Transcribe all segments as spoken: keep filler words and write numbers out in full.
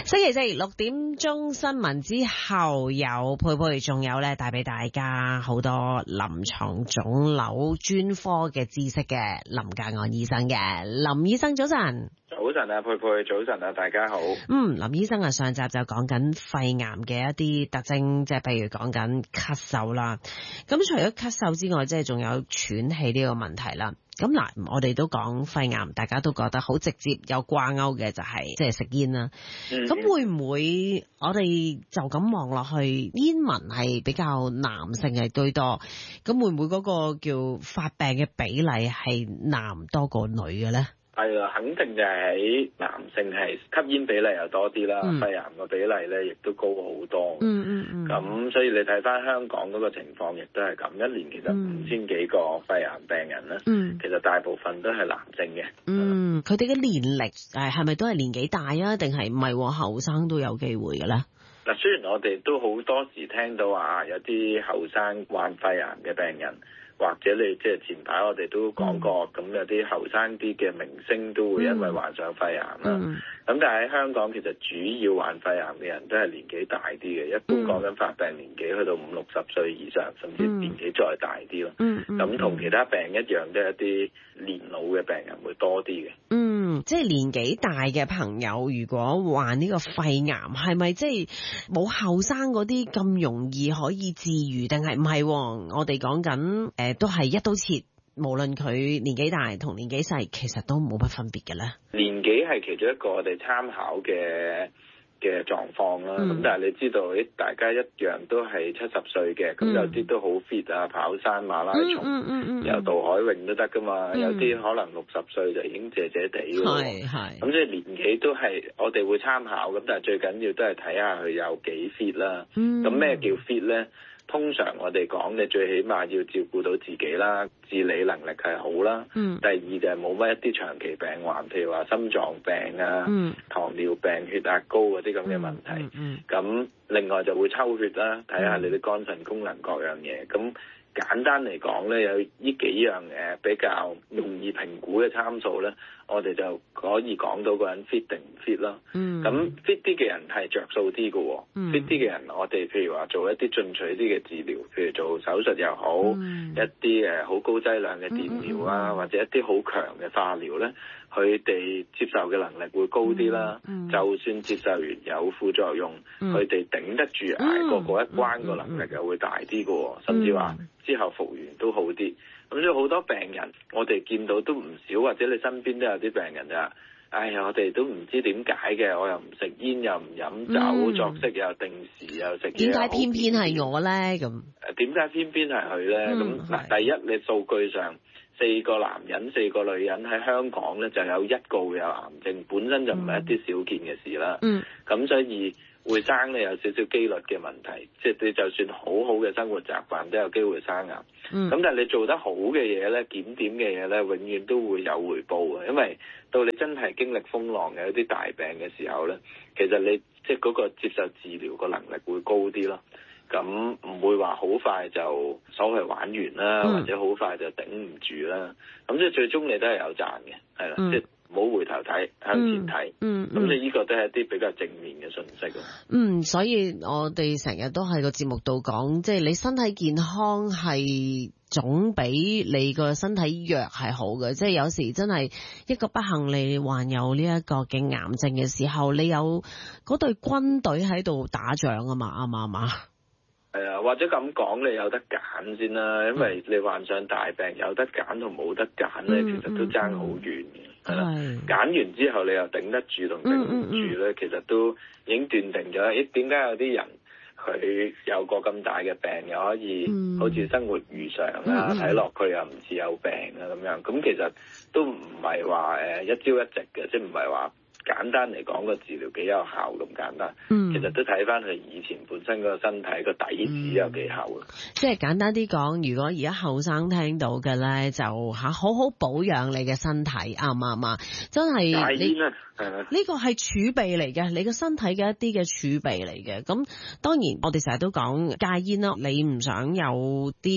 星期四六點鐘新聞之後，有佩佩，仲有咧帶俾大家好多臨床腫瘤專科嘅知識嘅林格岸醫生嘅。林醫生早晨。 早晨啊，佩佩，早晨啊，大家好。 嗯，林醫生啊，上集就講緊肺癌嘅一啲特徵，即係譬如講緊咳嗽啦。咁除咗咳嗽之外，即係仲有喘氣呢個問題啦。咁嗱，我哋都講肺癌，大家都覺得好直接有掛鈎嘅就係即係食煙啦。咁、嗯、會唔會我哋就咁望落去，煙民係比較男性係居多？咁會唔會嗰個叫發病嘅比例係男多過女嘅咧？ 係啊，肯定就係喺男性係吸煙比例又多啲啦，嗯、肺癌嘅比例咧亦都高好多。嗯嗯嗯。咁、嗯、所以你睇翻香港嗰個情況，亦都係咁。一年其實五千幾個肺癌病人咧，嗯、其實大部分都係男性嘅。 嗯，佢哋嘅年齡誒係咪都係年紀大啊？定係唔係後生都有機會嘅咧？ 嗱，雖然我哋都好多時聽到話有啲後生患肺癌嘅病人。或者你即係前排我哋都講過，咁、嗯、有啲後生啲嘅明星都會因為患上肺癌啦。咁、嗯、但係喺香港其實主要患肺癌嘅人都係年紀大啲嘅，一般講緊發病年紀去到五六十歲以上，甚至年紀再大啲咯。咁同、嗯嗯、其他病一樣，都係一啲年老嘅病人會多啲嘅。 嗯，即係年紀大嘅朋友，如果患呢個肺癌，係咪即係冇後生嗰啲咁容易可以治癒？定係唔係？我哋講緊誒。都係一刀切，無論佢年紀大同年紀細，其實都冇乜分別嘅咧。 年紀係其中一個我哋參考嘅嘅狀況啦。咁、嗯、但係你知道，誒大家一樣都係七十歲嘅，咁、嗯、有啲都好 fit 啊，跑山馬拉松，嗯嗯嗯、有渡海泳都得噶嘛。嗯、有啲可能六十歲就已經謝謝地嘅咯。係係。咁即係年紀都係我哋會參考，咁但係最緊要都係睇下佢有幾 fit 啦。咁咩、嗯、叫 fit 咧？通常我哋講，你最起碼要照顧到自己啦，自理能力係好啦。嗯。第二就係冇乜一啲長期病患，譬如話心臟病啊、嗯、糖尿病、血壓高嗰啲咁嘅問題。嗯。咁、嗯嗯、另外就會抽血啦，睇下你啲肝腎功能各樣嘢。咁簡單嚟講咧，有呢幾樣誒比較容易評估嘅參數咧，我哋就可以講到個人 fit 定唔 fit 啦。嗯。咁 fit 啲嘅人係着數啲嘅。嗯。fit 啲嘅人，我哋譬如話做一啲進取啲嘅治療，譬如做手術又好，嗯、一啲誒好高劑量嘅電療啊，嗯、或者一啲好強嘅化療咧，佢哋接受嘅能力會高啲啦。嗯、就算接受完有副作用，佢哋頂得住捱過嗰一關個能力又會大啲嘅，嗯、甚至話之後復原都好啲。咁所以好多病人，我哋見到都唔少，或者你身邊都有啲病人咋。唉，我哋都唔知點解嘅，我又唔食煙，又唔飲酒，嗯、作息又定時，又食嘢。點解偏偏係我咧？咁誒，點解偏偏係佢咧？咁嗱、嗯，第一你數據上四個男人、四個女人喺香港咧，就有一個會有癌症，本身就唔係一啲少見嘅事啦。嗯，咁所以會生咧有少少機率嘅問題，即係你就算好好嘅生活習慣都有機會生癌。嗯，咁但係你做得好嘅嘢咧，檢點嘅嘢咧，永遠都會有回報嘅，因為到你真係經歷風浪嘅一啲大病嘅時候咧，其實你即係嗰個接受治療個能力會高啲咯。咁唔會話好快就所謂玩完啦，嗯、或者好快就頂唔住啦。咁即係最終你都係有賺嘅，係啦，嗯、即係唔好回頭睇，向前睇。嗯，咁你呢個都係一啲比較正面嘅信息咯。 嗯，所以我哋成日都喺個節目度講，即係你身體健康係總比你個身體弱係好嘅。即係有時真係一個不幸你患有呢一個嘅癌症嘅時候，你有嗰隊軍隊喺度打仗啊嘛，啱唔啱啊？ 係啊，或者咁講，你有得揀先啦，因為你患上大病有得揀同冇得揀咧，嗯、其實都爭好遠嘅，係啦。揀完之後你又頂得住同頂唔住咧，嗯嗯、其實都已經斷定咗。咦，點解有啲人佢有個咁大嘅病又可以好似生活如常啊？睇落佢又唔似有病啊咁樣，咁其實都唔係話誒一朝一夕嘅，即係唔係話。簡單嚟講，個治療幾有效咁簡單，嗯、其實都睇翻佢以前本身個身體個底子有幾厚。嗯、即係簡單啲講，如果而家後生聽到嘅咧，就嚇好好保養你嘅身體，啱唔啱啊？真係你呢個係儲備嚟嘅，你個身體嘅一啲嘅儲備嚟嘅。咁當然我哋成日都講戒煙啦，你唔想有啲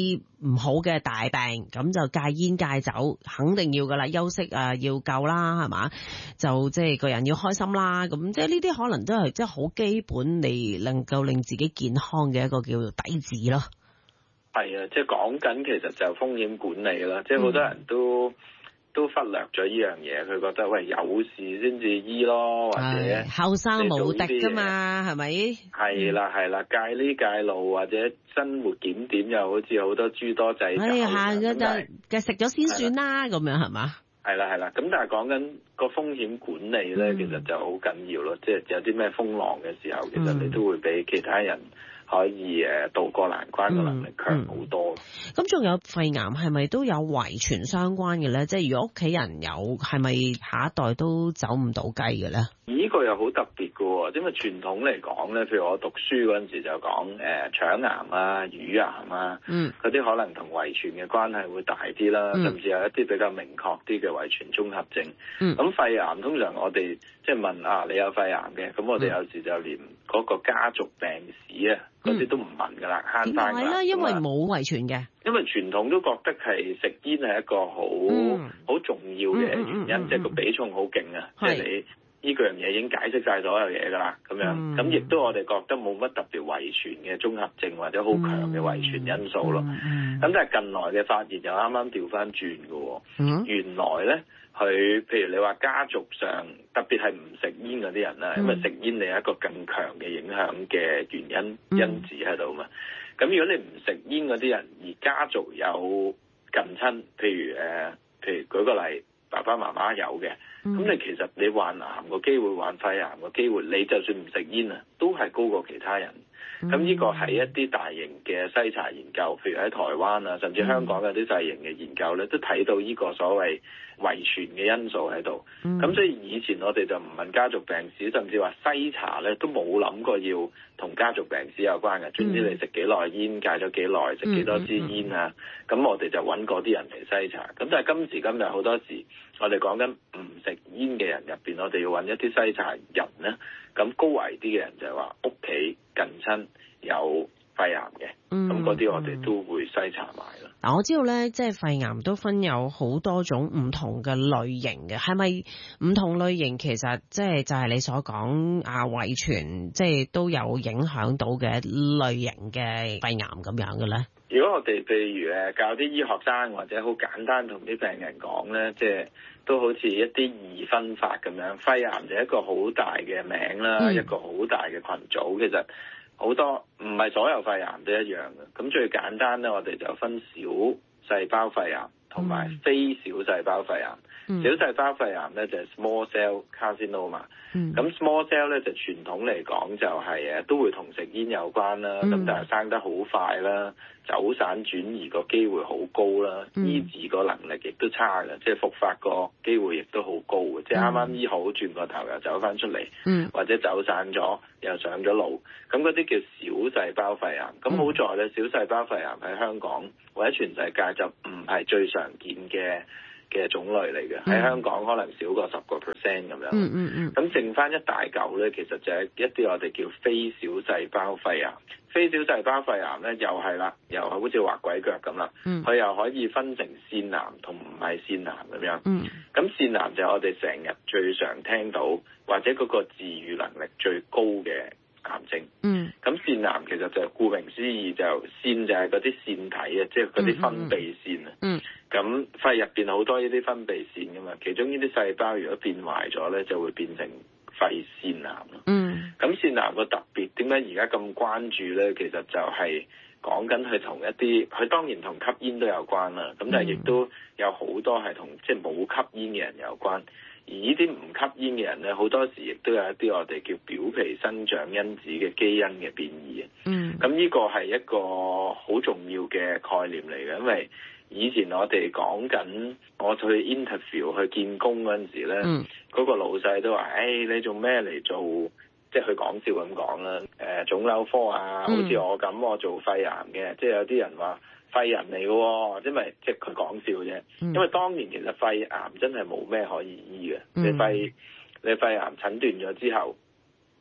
唔好嘅大病，咁就戒煙戒酒，肯定要噶啦，休息啊要夠啦，係嘛？就即係個人要開心啦，咁即係呢啲可能都係即係好基本，你能夠令自己健康嘅一個叫做底子咯。 係啊，即係講緊其實就風險管理啦，即係好多人都、嗯、都忽略咗呢樣嘢，佢覺得喂有事先至醫咯，或者後生冇敵噶嘛，係咪？ 係啦係啦，戒呢戒路或者生活檢點又好似好多諸多掣肘。哎呀，就嘅食咗先算啦，咁樣係嘛？ 係啦係啦，咁但係講緊個風險管理咧、嗯，其實就好緊要咯，即係有啲咩風浪嘅時候，其實你都會比其他人可以誒渡過難關嘅能力強好多。 咁、嗯、仲、嗯、有肺癌係咪都有遺傳相關嘅咧？即係如果屋企人有，係咪下一代都走唔到雞嘅咧？ 呢個又好特別嘅喎，因為傳統嚟講咧，譬如我讀書嗰陣時就講誒腸癌啊、乳癌啊，嗯，嗰啲可能同遺傳嘅關係會大啲啦、嗯，甚至有一啲比較明確啲嘅遺傳綜合症。嗯，咁肺癌通常我哋即係問啊，你有肺癌嘅，咁我哋有時就連嗰個家族病史啊嗰啲都唔問㗎啦，慳翻㗎啦。點解咧？ 因為冇遺傳嘅。 因為傳統都覺得係食煙係一個好好、嗯、重要嘅原因，即、嗯、係、嗯就是、個比重好勁啊，即係、就是、你。呢樣嘢已經解釋晒所有嘢㗎啦，咁樣咁亦、嗯、都我哋覺得冇乜特別遺傳嘅綜合症或者好強嘅遺傳因素咯。咁、嗯嗯、但係近來嘅發現又啱啱調翻轉嘅喎。原來咧，佢譬如你話家族上特別係唔食煙嗰啲人啦、嗯，因為食煙你有一個更強嘅影響嘅原因、嗯、因子喺度嘛。咁如果你唔食煙嗰啲人，而家族有近親，譬如誒、呃，譬如舉個例。爸爸媽媽有嘅，咁、嗯、你其實你患癌個機會、患肺癌個機會，你就算唔食煙啊，都係高過其他人。咁、嗯、呢個係一啲大型嘅篩查研究，譬如喺台灣啊，甚至香港有啲細型嘅研究咧，都睇到呢個所謂遺傳嘅因素喺度。咁、嗯、所以以前我哋就唔問家族病史，甚至話篩查咧都冇諗過要同家族病史有關嘅。總之你食幾耐煙，戒咗幾耐，食幾多支煙啊，咁、嗯嗯、我哋就揾嗰啲人嚟篩查。咁但係今時今日好多時，我哋講緊唔食煙嘅人入邊，我哋要揾一啲篩查人咧。咁高危啲嘅人就係話屋企近親有肺癌嘅，咁嗰啲我哋都會篩查埋啦。 嗱，我知道咧，即係肺癌都分有好多種唔同嘅類型嘅，係咪唔同類型其實即係就係你所講啊遺傳，即係都有影響到嘅類型嘅肺癌咁樣嘅咧？ 如果我哋譬如誒教啲醫學生或者好簡單同啲病人講咧，即係都好似一啲二分法咁樣，肺癌就係一個好大嘅名啦、嗯，一個好大嘅群組。其實好多唔係所有肺癌都一樣嘅。咁最簡單咧，我哋就分小細胞肺癌同埋非小細胞肺癌。嗯、小細胞肺癌咧就係 small cell carcinoma。咁、嗯、small cell 咧就傳統嚟講就係誒都會同食煙有關啦，咁、嗯、但係生得好快啦，走散轉移個機會好高啦、嗯，醫治個能力亦都差嘅，即係復發個機會亦都好高嘅、嗯，即係啱啱醫好轉個頭又走翻出嚟、嗯，或者走散咗又上咗路，咁嗰啲叫小細胞肺癌。咁、嗯、好在咧，小細胞肺癌喺香港或者全世界就唔係最常見嘅嘅種類嚟嘅，喺香港可能少過十個 percent 咁樣。嗯嗯嗯。咁剩翻一大嚿咧，其實就係一啲我哋叫非小細胞肺癌。非小細胞肺癌咧，又係啦，又係好似畫鬼腳咁啦。嗯。佢又可以分成腺癌同唔係腺癌咁樣。嗯。咁腺癌就係我哋成日最常聽到，或者嗰個治癒能力最高嘅癌症。嗯。咁腺癌其實就顧名思義，就腺就係嗰啲腺體啊，即係嗰啲分泌腺啊。嗯。咁肺入邊好多呢啲分泌腺噶嘛，其中呢啲細胞如果變壞咗咧，就會變成肺腺癌咯。嗯。咁腺癌個特別點解而家咁關注咧？其實就係講緊佢同一啲，佢當然同吸煙都有關啦。咁但係亦都有好多係同即係冇吸煙嘅人有關。而呢啲唔吸煙嘅人咧，好多時亦都有一啲我哋叫表皮生長因子嘅基因嘅變異。嗯。咁呢個係一個好重要嘅概念嚟嘅，因為以前我哋講緊，我去 interview 去見工嗰陣時咧，嗰、嗯嗰個老細都話，誒、哎，你做咩嚟做？即係佢講笑咁講啦。誒、呃，腫瘤科啊，好似我咁，我做肺癌嘅。即係有啲人話肺人嚟嘅，因為即係佢講笑啫、嗯。因為當年其實肺癌真係冇咩可以醫嘅、嗯。你肺你肺癌診斷咗之後，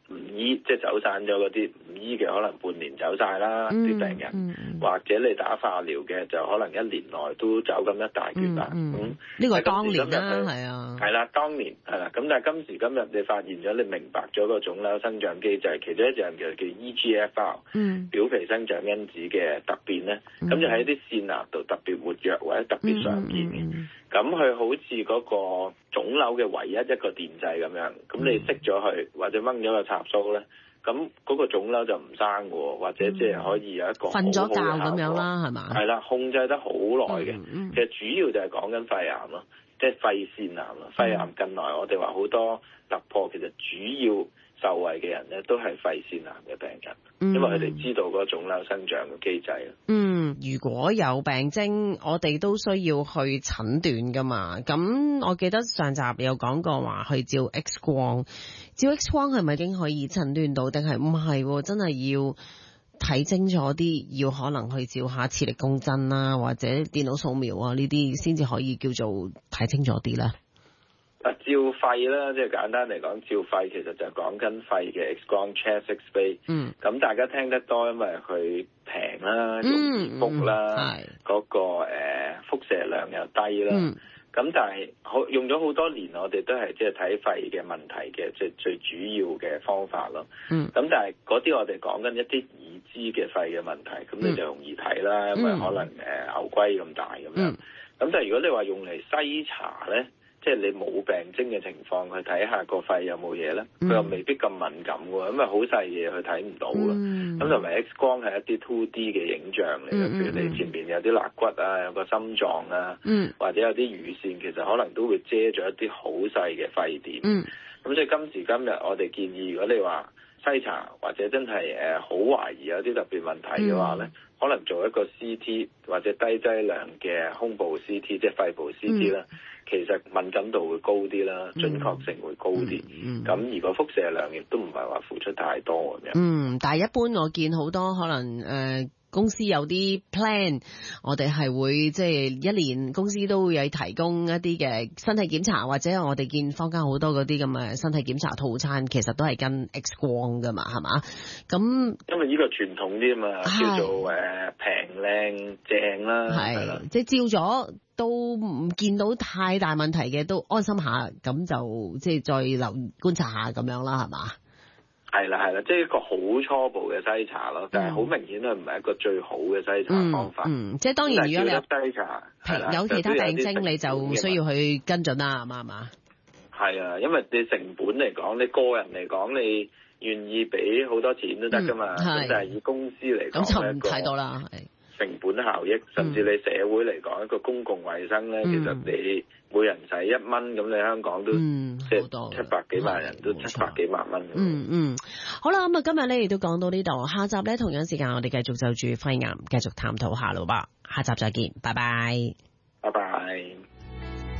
唔醫，即係走散咗嗰啲唔醫嘅，可能半年走晒啦啲、嗯、病人，嗯嗯、或者你打化療嘅就可能一年內都走咁一大橛啦。咁呢、 嗯嗯、個係當年啦，係啊， 係啦，當年係啦。咁但係今時今日你發現咗，你明白咗個腫瘤生長機制，其中一樣叫叫 E G F R、嗯、表皮生長因子嘅突變咧，咁、嗯、就喺啲腺癌度特別活躍或者特別常見嘅。嗯嗯嗯咁佢好似嗰個腫瘤嘅唯一一個電掣咁樣，咁你熄咗佢或者掹咗個插蘇咧，咁嗰個腫瘤就唔生嘅喎，或者即係可以有一個瞓咗覺咁樣啦，係嘛？係啦，控制得好耐嘅。 嗯嗯、 其實主要就係講緊肺癌咯，即係肺腺癌咯。肺癌近來我哋話好多突破，其實主要受惠嘅人咧都係肺腺癌嘅病人，嗯、因為佢哋知道嗰個腫瘤生長嘅機制。 嗯，如果有病徵，我哋都需要去診斷噶嘛。咁我記得上集有講過話去照 X 光，照 X 光係咪已經可以診斷到？定係唔係？真係要睇清楚啲，要可能去照下磁力共振啦，或者電腦掃描啊呢啲，先至可以叫做睇清楚啲咧。 啊，照肺啦，即係簡單嚟講，照肺其實就係講緊肺嘅 X 光 chest X-ray。嗯。咁大家聽得多，因為佢平啦，容易 book 啦，嗰、嗯嗰個誒、呃、輻射量又低啦。嗯。咁但係好用咗好多年，我哋都係即係睇肺嘅問題嘅，即係最主要嘅方法咯。嗯。咁但係嗰啲我哋講緊一啲已知嘅肺嘅問題，咁你就容易睇啦，嗯、因為可能誒、呃、牛龜咁大咁樣。嗯。咁但係如果你話用嚟篩查咧？即係你冇病徵嘅情況去睇下個肺有冇嘢咧，佢又未必咁敏感喎，咁啊好細嘢佢睇唔到咯。咁同埋 X 光係一啲 two D 嘅影像嚟嘅，譬如你前面有啲肋骨啊，有個心臟啊，嗯、或者有啲乳腺，其實可能都會遮咗一啲好細嘅肺點。咁、嗯、所以今時今日我哋建議，如果你話篩查或者真係誒好懷疑有啲特別問題嘅話咧，嗯、可能做一個 C T 或者低劑量嘅胸部 C T， 即係肺部 C T 啦。嗯其實敏感度會高啲啦，準確性會高啲。咁、嗯嗯、而個輻射量亦都唔係話付出太多咁樣。嗯， 但係一般我見好多可能誒、呃、公司有啲 plan，我哋係會即係一年公司都會有提供一啲嘅身體檢查，或者我哋見坊間好多嗰啲咁嘅身體檢查套餐，其實都係跟 X 光㗎嘛，係嘛？咁因為呢個傳統啲啊嘛，是叫做誒平靚正啦，係啦， 即係照咗。都唔見到太大問題嘅，都安心下，咁就即係再留觀察下咁樣啦，係嘛？ 係啦係啦，即係一個好初步嘅篩查咯，嗯、但係好明顯都唔係一個最好嘅篩查方法。 嗯，嗯即係當然，如果你有篩查， 係有其他病徵，你就需要去跟進啦，係嘛係嘛？ 係啊，因為你成本嚟講，你個人嚟講，你願意俾好多錢都得噶嘛，咁、嗯、但係以公司嚟講， 咁就唔睇到啦。 成本效益，甚至你社會嚟講、嗯、一個公共衛生咧，嗯、其實你每人使一蚊，咁你香港都即係七百幾萬人都七百幾萬蚊。 嗯嗯，好啦，咁啊今日咧亦都講到呢度，下集咧同樣時間我哋繼續就住肺癌繼續探討下咯噃，下集再見，拜拜， 拜拜。